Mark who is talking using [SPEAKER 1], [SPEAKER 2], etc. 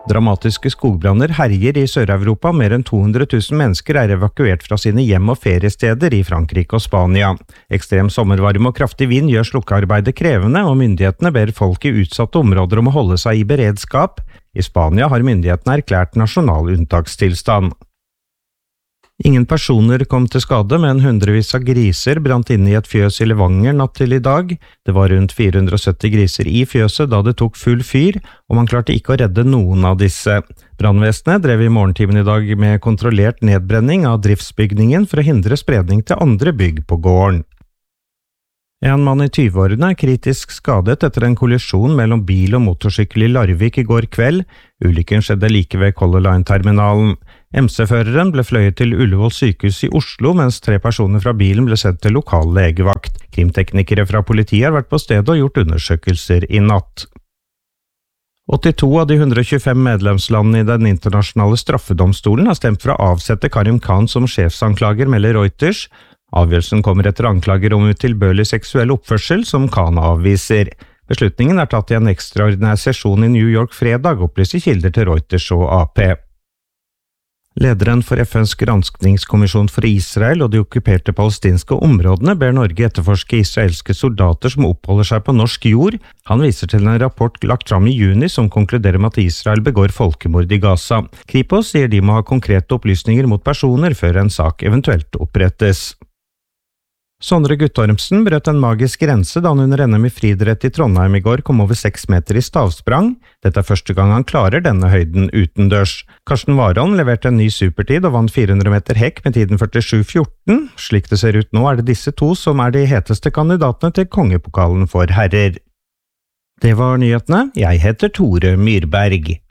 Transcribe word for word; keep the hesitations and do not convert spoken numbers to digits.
[SPEAKER 1] Dramatiske skogbranner herjer i Sør-Europa, mer enn to hundre tusen mennesker er evakuert fra sine hjem og feriesteder i Frankrike og Spania. Ekstrem sommervarme og kraftig vind gjør slukkearbeidet krevende, og myndighetene ber folk i utsatte områder om å holde seg i beredskap. I Spania har myndighetene erklært nasjonal unntakstilstand. Ingen personer kom til skade, men hundrevis av griser brant inne i et fjøs i Levanger natt til i dag. Det var rundt fire hundre og sytti griser i fjøset da det tok full fyr, og man klarte ikke å redde noen av disse. Brannvesenet drev i morgentimen i dag med kontrollert nedbrenning av driftsbygningen for å hindre spredning til andre bygg på gården. En mann i tyve-årene er kritisk skadet etter en kollisjon mellom bil og motorsykkel i Larvik i går kveld. Ulykken skjedde like ved Color Line-terminalen. M C-føreren ble fløyet til Ullevål sykehus i Oslo, mens tre personer fra bilen ble sendt til lokal legevakt. Krimteknikere fra politiet har vært på stedet og gjort undersøkelser i natt. åttito av de ett hundre og tjuefem medlemslandene i den internasjonale straffedomstolen har stemt for å avsette Karim Khan som sjefsanklager, melder Reuters. Avgjørelsen kommer etter anklager om utilbørlig seksuell oppførsel som Khan avviser. Beslutningen er tatt i en ekstraordinær sesjon i New York fredag, opplyser kilder til Reuters og A P. Lederen for F N's granskningskommisjon for Israel og de okkuperte palestinske områdene ber Norge etterforske israelske soldater som oppholder seg på norsk jord. Han viser til en rapport lagt fram i juni som konkluderer med at Israel begår folkemord i Gaza. Kripos sier de må ha konkrete opplysninger mot personer før en sak eventuelt opprettes. Sondre Guttormsen brøt en magisk grense da han under N M i friidrett i Trondheim i går kom over seks meter i stavsprang. Dette er første gang han klarer denne høyden utendørs. Karsten Warholm leverte en ny supertid og vant fire hundre meter hekk med tiden førtisju fjorten. Slik det ser ut nå er det disse to som er de heteste kandidatene til kongepokalen for herrer. Det var nyhetene. Jeg heter Tore Myrberg.